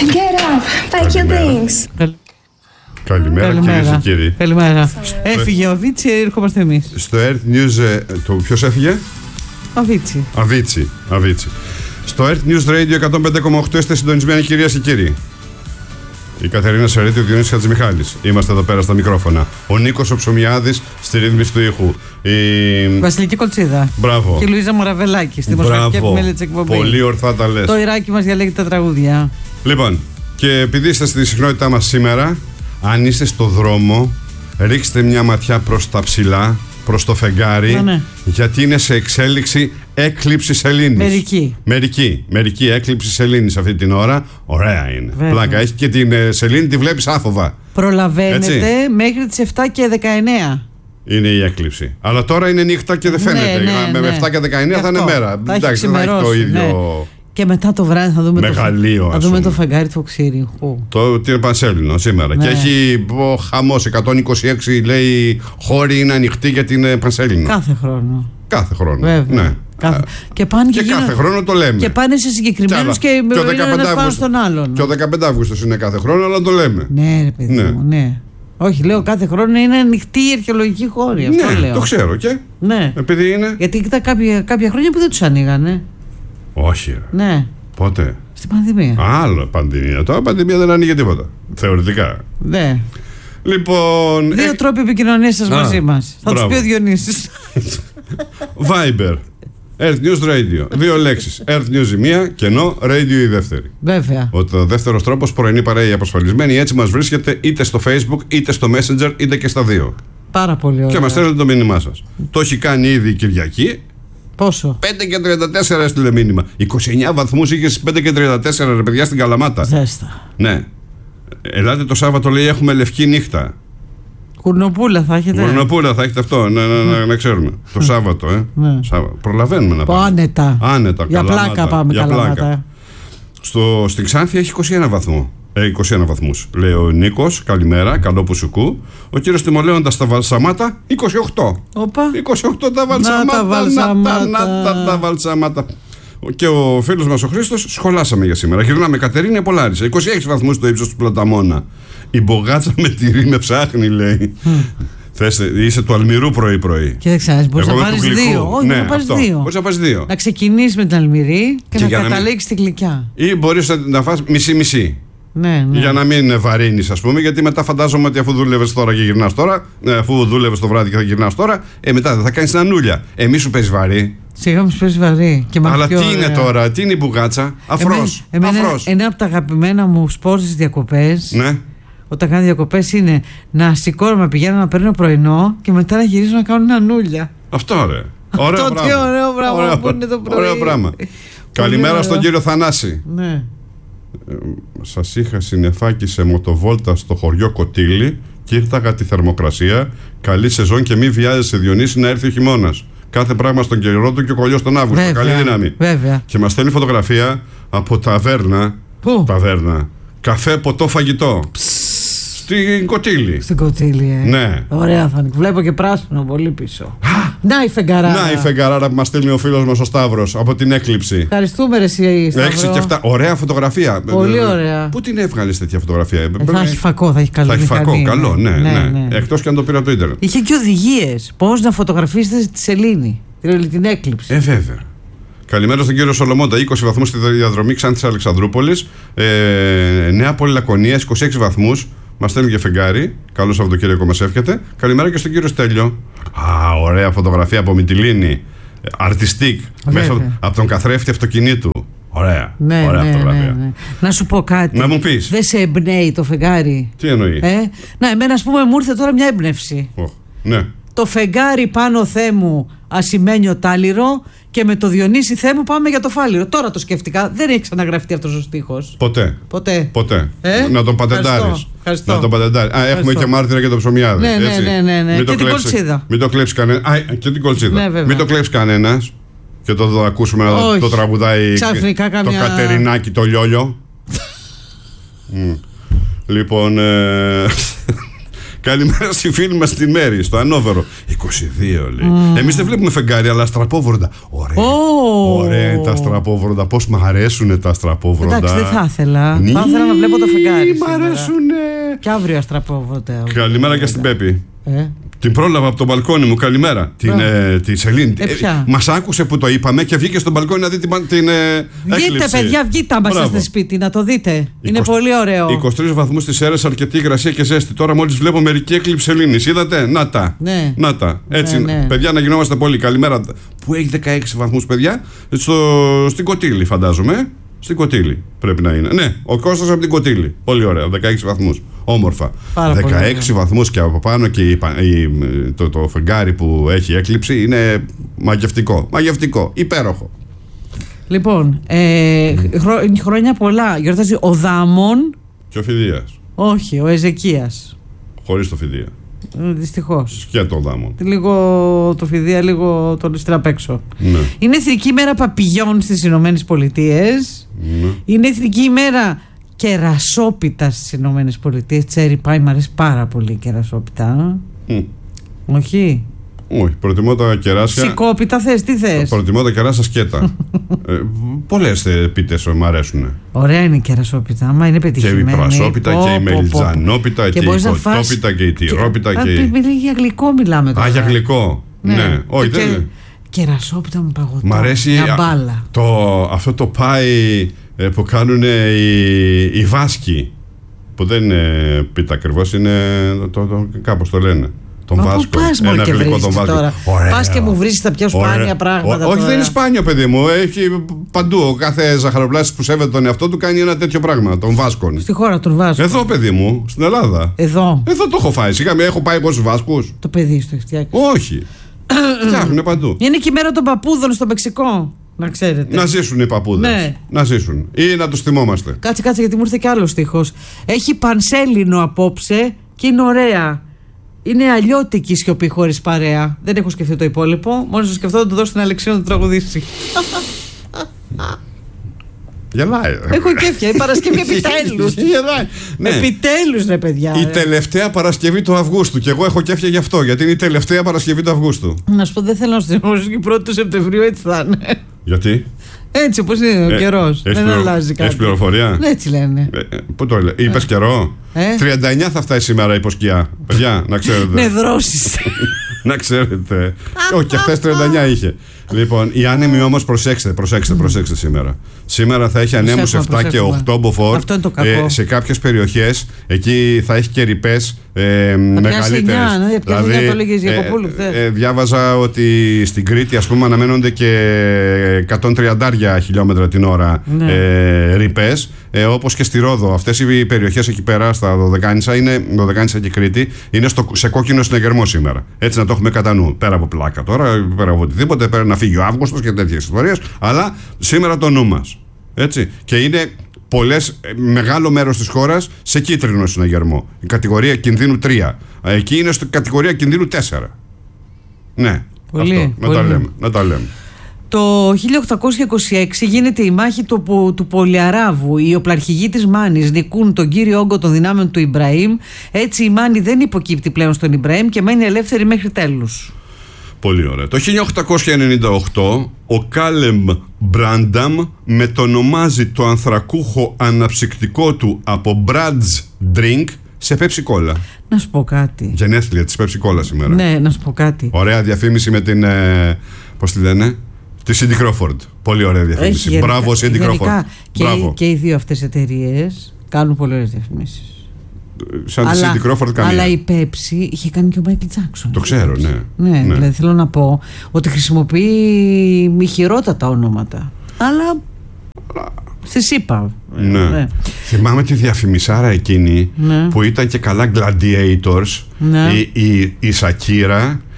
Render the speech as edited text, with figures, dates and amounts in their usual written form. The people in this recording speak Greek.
Get up, pack your things. Καλημέρα κυρίες και κύριοι. Καλημέρα. Έφυγε ο Αβίτσι, ερχόμαστε εμείς. Στο Earth News, ποιος έφυγε? Αβίτσι. Στο Earth News Radio 105,8 είστε συντονισμένοι κυρίες και κύριοι. Η Κατερίνα Σερίτη, ο Διονύσης Χατζημιχάλης. Είμαστε εδώ πέρα στα μικρόφωνα. Ο Νίκος ο Ψωμιάδης στη ρύθμιση του ήχου. Η Βασιλική Κολτσίδα. Μπράβο. Και η Λουίζα Μοραβελάκη στη δημοσιογραφική επιμέλεια της εκπομπής. Πολύ ορθά τα λες. Το Ιράκι μας διαλέγει τα τραγούδια. Λοιπόν, και επειδή είστε στη συχνότητά μας σήμερα, αν είστε στο δρόμο, ρίξτε μια ματιά προς τα ψηλά, προς το φεγγάρι, ναι. Γιατί είναι σε εξέλιξη έκλειψη σελήνης. Μερική έκλειψη σελήνης αυτή την ώρα. Ωραία είναι. Βέβαια. Πλάκα έχει και την σελήνη τη βλέπεις άφοβα. Προλαβαίνετε μέχρι τις 7 και 19. Είναι η έκλειψη. Αλλά τώρα είναι νύχτα και δεν φαίνεται. Ναι. Με 7 και 19 θα είναι μέρα. Εντάξει, δεν θα έχει το ίδιο. Ναι. Και μετά το βράδυ θα δούμε το φεγγάρι του Οξύριχου. Το πανσέλινο σήμερα. Ναι. Και έχει χαμός. 126 λέει χώροι είναι ανοιχτοί για την πανσέλινο. Κάθε χρόνο. Βέβαια. Ναι. Και πάνε και κάθε χρόνο το λέμε. Και πάνε σε συγκεκριμένους και ο ένας πάνω στον άλλον. Και ο 15 Αύγουστος είναι κάθε χρόνο, αλλά το λέμε. Ναι, ρε παιδί μου, ναι. Όχι, λέω κάθε χρόνο είναι ανοιχτή η αρχαιολογική χώρη. Αυτό ναι, λέω. Το ξέρω και. Ναι. Επειδή είναι. Γιατί ήταν κάποια χρόνια που δεν τους ανοίγανε. Όχι, ρε. Ναι. Πότε? Στην πανδημία. Άλλο πανδημία. Τώρα πανδημία δεν ανοίγει τίποτα. Θεωρητικά. Ναι. Λοιπόν. Δύο τρόποι επικοινωνίας σας μαζί μας. Θα τους πει ο Διονύσης. Viber. Earth News Radio. Δύο λέξεις. Earth News η μία, κενό, Radio η δεύτερη. Βέβαια. Ο δεύτερος τρόπος, πρωινή παρέα οι απασφαλισμένοι. Έτσι μας βρίσκεται είτε στο Facebook, είτε στο Messenger, είτε και στα δύο. Πάρα πολύ ωραία. Και μας στέλνετε το μήνυμά σας. Το έχει κάνει ήδη η Κυριακή. Πόσο? 5 και 34 έστειλε μήνυμα. 29 βαθμούς είχε στις 5 και 34, ρε παιδιά, στην Καλαμάτα. Ζέστα. Ναι. Ελάτε το Σάββατο, λέει, έχουμε λευκή νύχτα. Κουρνοπούλα θα έχετε. Κουρνοπούλα θα έχετε αυτό, να ξέρουμε. Το Σάββατο, Ναι. Προλαβαίνουμε να πάμε. Άνετα. Για Καλαμάτα. πλάκα πάμε. Για Καλαμάτα. πλάκα. Στην Ξάνθη έχει 21 βαθμό. 21 βαθμούς. Λέει ο Νίκος, καλημέρα, καλό που σου κου. Ο κύριος Τιμολέοντας στα Βαλσαμάτα, 28. Όπα. 28 τα Βαλσαμάτα. Τα Βαλσαμάτα. Και ο φίλος μας ο Χρήστος, σχολάσαμε για σήμερα. Γυρνάμε Κατερίνα Πολάρισα, 26 βαθμούς στο ύψος του Πλαταμόνα. Η μπογάτσα με τυρί με ψάχνει, λέει. Είσαι του Αλμυρού πρωί-πρωί. Και δεν ξέρεις, μπορείς να πάρεις δύο. Όχι, ναι, να πάρεις δύο. Να ξεκινήσεις με την Αλμυρή και να καταλήξεις τη γλυκιά. Ή μπορείς να φας μισή-μισή. Ναι. Για να μην βαρύνεις, ας πούμε, γιατί μετά φαντάζομαι ότι αφού δούλευες τώρα και γυρνάς τώρα, αφού δούλευες το βράδυ και θα γυρνάς τώρα, μετά δεν θα κάνεις νανούλια. Μη σου παίζει βαρύ. Σιγά μου σου παίζει βαρύ. Αλλά τι είναι τώρα, τι είναι η μπουγάτσα, αφρός. Ένα από τα αγαπημένα μου σπορ στις διακοπές. Ναι. Όταν κάνω διακοπές είναι να σηκώνομαι, πηγαίνω να παίρνω πρωινό και μετά να γυρίζω να κάνω νανούλια. Αυτό ρε. Αυτό τι ωραίο πράγμα που είναι το πρωί. Ωραίο πράγμα. Καλημέρα στον κύριο Θανάση. Ναι. Σας είχα συννεφάκι σε μοτοβόλτα στο χωριό Κοτήλη και ήρθαγα τη θερμοκρασία. Καλή σεζόν και μη βιάζεσαι, Διονύση, να έρθει ο χειμώνας. Κάθε πράγμα στον καιρό του και ο κολλιός τον Αύγουστο. Καλή δύναμη. Βέβαια. Και μας στέλνει φωτογραφία από ταβέρνα. Πού? Ταβέρνα. Καφέ, ποτό, φαγητό. Στην Κοτήλη. Στην Κοτήλη, Ναι. Ωραία θα είναι. Βλέπω και πράσινο πολύ πίσω. Να η φεγγαράρα. Να η φεγγαράρα που μας στέλνει ο φίλος μας ο Σταύρος από την έκλειψη. Ευχαριστούμε, ρε εσύ, Σταύρο. 6 και 7. Ωραία φωτογραφία. Πολύ ωραία. Πού την έβγαλες τέτοια φωτογραφία? Θα έχει φακό, θα έχει καλό. Θα έχει φακό, καλό, ναι. Ναι. Εκτός και αν το πήρα από το ίντερνετ. Είχε και οδηγίες. Πώς να φωτογραφίσετε τη σελήνη, την έκλειψη. Βέβαια. Καλημέρα στον κύριο Σολομόντα. 20 βαθμούς στη διαδρομή Ξάνθης Αλεξανδρούπολης. Νέα Πόλη Λακωνίας, 26 βαθμούς. Μας στέλνει και φεγγάρι. Καλό Σαββατοκύριακο μας εύχεται. Καλημέρα και στον κύριο Στέλιο. Ωραία φωτογραφία από Μυτιλήνη. Αρτιστικ. Μέσα από τον καθρέφτη αυτοκινήτου. Ωραία. Ωραία φωτογραφία. Ναι. Να σου πω κάτι. Να μου πεις. Δεν σε εμπνέει το φεγγάρι? Τι εννοεί? Να, εμένα, ας πούμε, μου ήρθε τώρα μια έμπνευση. Ναι. Το φεγγάρι πάνω Θέμου ασημένιο τάλιρο και με το Διονύση Θέμου πάμε για το φάλιρο. Τώρα το σκέφτηκα. Δεν έχει ξαναγραφτεί αυτός ο στίχος. Ποτέ. Να τον πατεντάρεις. Ευχαριστώ. Να τον πατεντάρεις. Έχουμε και μάρτυρα και το Ψωμιάδη. Ναι. Και την Κολτσίδα. Μην το κλέψει κανένα. Και την Κολτσίδα. Ναι, μην το κλέψει κανένας. Και το ακούσουμε να το τραγουδάει το Κατερινάκι το λιόλιο. Λοιπόν. Καλημέρα στη φίλη μας τη Μέρη, στο Ανόβερο. 22 λέει. Εμείς δεν βλέπουμε φεγγάρι, αλλά αστραπόβροντα. Ωραία τα αστραπόβροντα. Πώς μ' αρέσουν τα αστραπόβροντα. Εντάξει, δεν θα ήθελα. Θα ήθελα να βλέπω το φεγγάρι. Μ' αρέσουνε. Και αύριο αστραπόβροντα. Καλημέρα και στην Πέπη. Την πρόλαβα από το μπαλκόνι μου. Καλημέρα. Τη Σελήνη. Μας άκουσε που το είπαμε και βγήκε στο μπαλκόνι να δει την έκλειψη. Βγείτε, παιδιά, βγείτε άμα είστε σπίτι, να το δείτε. Είναι πολύ ωραίο. 23 βαθμούς στις αίρες, αρκετή υγρασία και ζέστη. Τώρα μόλις βλέπω μερική έκλειψη Σελήνης. Είδατε, να τα. Ναι. Να τα. Έτσι, ναι. παιδιά, να γινόμαστε πολύ. Καλημέρα. Που έχει 16 βαθμούς, παιδιά. Στην Κωτήλη, φαντάζομαι. Στην Κωτήλη πρέπει να είναι. Ναι, ο Κώστας από την Κωτήλη. Πολύ ωραία, 16 βαθμούς. Όμορφα. Πάρα 16 βαθμούς και από πάνω και το φεγγάρι που έχει έκλειψη είναι μαγευτικό. Μαγευτικό, υπέροχο. Λοιπόν, χρόνια πολλά. Γιορτάζει ο Δάμον. Και ο Φιδίας. Όχι, ο Εζεκίας. Χωρίς το Φιδία. Δυστυχώς. Και το Δάμον. Λίγο το Φιδία, λίγο τον ληστρά απ' έξω. Ναι. Είναι Εθνική ημέρα παπηγιών στις Ηνωμένες Πολιτείες. Ναι. Είναι Εθνική ημέρα κερασόπιτα στις Ηνωμένες Πολιτείες. Τσέρι πάει, μου αρέσει πάρα πολύ η κερασόπιτα. Όχι. Όχι, προτιμώ τα κεράσια. Σικόπιτα θες, τι θες? Προτιμώ τα κεράσια σκέτα. Πολλές πίτες μου αρέσουν. Ωραία είναι η κερασόπιτα, άμα είναι πετυχημένη. Και η πρασόπιτα και η μελιτζανόπιτα και η κοτόπιτα και η τυρόπιτα. Για γλυκό μιλάμε τώρα. Για γλυκό. Ναι, όχι δεν. Κερασόπιτα μου παγωτό. Μ' αρέσει αυτό το πάι που κάνουν οι Βάσκοι. Που δεν είναι πίτα ακριβώς, είναι κάπως το λένε. Τον Βάσκο. Πας μόνο και βρίζεις τώρα. Πας και μου βρίζεις τα πιο σπάνια πράγματα. Όχι, δεν είναι σπάνιο, παιδί μου. Έχει παντού. Ο κάθε ζαχαροπλάστης που σέβεται τον εαυτό του κάνει ένα τέτοιο πράγμα. Των Βάσκων. Στη χώρα των Βάσκων. Εδώ, παιδί μου, στην Ελλάδα. Εδώ το έχω φάει. Έχω πάει εγώ στους Βάσκους. Το παιδί στο έχει φτιάξει. Όχι. Φτιάχνουν παντού. Είναι και η μέρα των παππούδων στο Μεξικό. Να ξέρετε. Να ζήσουν οι παππούδες. Ναι. Να ζήσουν. Ή να τους θυμόμαστε. Κάτσε, γιατί μου ήρθε κι άλλο στίχος. Έχει πανσέλινο απόψε και είναι ωραία. Είναι αλλιώτικη σιωπή χωρίς παρέα. Δεν έχω σκεφτεί το υπόλοιπο. Μόλις το σκεφτώ να του δώσω την Αλεξίου να το τραγουδήσει. Γελάει. Έχω κέφια. Η Παρασκευή επιτέλους. Ναι. Επιτέλους, ρε παιδιά. Η τελευταία Παρασκευή του Αυγούστου. Και εγώ έχω κέφια γι' αυτό. Γιατί είναι η τελευταία Παρασκευή του Αυγούστου. Να σου πω, δεν θέλω να σου θυμώσω και 1η του Σεπτεμβρίου έτσι θα είναι. Γιατί? Έτσι όπως είναι ο καιρός. Δεν αλλάζει κάτι. Έχεις πληροφορία? Έτσι λένε. Πού το λέει? Είπες καιρό? 39 θα φτάσει σήμερα υποσκιά. Παιδιά, να ξέρετε. Ναι, δρόσεις. Να ξέρετε. Όχι, και χθες 39 είχε. Λοιπόν, οι άνεμοι όμως προσέξτε σήμερα. Σήμερα θα έχει ανέμους 7 και 8 μποφόρ. Αυτό είναι το κακό. Σε κάποιες περιοχές εκεί θα έχει και ρηπές μεγαλύτερες. Δηλαδή, διάβαζα ότι στην Κρήτη, ας πούμε, αναμένονται και 130 χιλιόμετρα την ώρα ρηπές. Όπως και στη Ρόδο. Αυτές οι περιοχές εκεί πέρα στα Δωδεκάνησα και Κρήτη είναι σε κόκκινο συνεγερμό σήμερα. Έτσι να το έχουμε κατά νου. Πέρα από πλάκα τώρα, πέρα από οτιδήποτε, πέρα να φύγει ο Αύγουστος και τέτοιες ιστορίες. Αλλά σήμερα το νου μας. Έτσι. Και είναι μεγάλο μέρος της χώρας σε κίτρινο συναγερμό. Η κατηγορία κινδύνου 3. Εκεί είναι στην κατηγορία κινδύνου 4. Ναι. Πολύ, αυτό. Να τα λέμε. Το 1826 γίνεται η μάχη του Πολυαράβου. Οι οπλαρχηγοί της Μάνης νικούν τον κύριο όγκο των δυνάμεων του Ιμπραήμ. Έτσι η Μάνη δεν υποκύπτει πλέον στον Ιμπραήμ και μένει ελεύθερη μέχρι τέλους. Πολύ ωραία. Το 1898 ο Κάλεμ Μπράνταμ μετονομάζει το ανθρακούχο αναψυκτικό του από Brad's Drink σε Pepsi Cola. Να σου πω κάτι. Γενέθλια της Pepsi Cola σήμερα. Ναι, να σου πω κάτι. Ωραία διαφήμιση με την. Πώς τη λένε? Τη Cindy Crawford. Πολύ ωραία διαφήμιση. Μπράβο, Cindy Crawford. Και οι δύο αυτές εταιρείες κάνουν πολύ ωραίες διαφημίσεις. Σαν τη Cindy Crawford καμία. Αλλά η Pepsi είχε κάνει και ο Michael Jackson. Το ξέρω, ναι. Δηλαδή θέλω να πω ότι χρησιμοποιεί ηχηρότατα ονόματα. Αλλά στις είπα. Ναι. Θυμάμαι τη διαφημισάρα εκείνη που ήταν και καλά Gladiators, η Σακύρα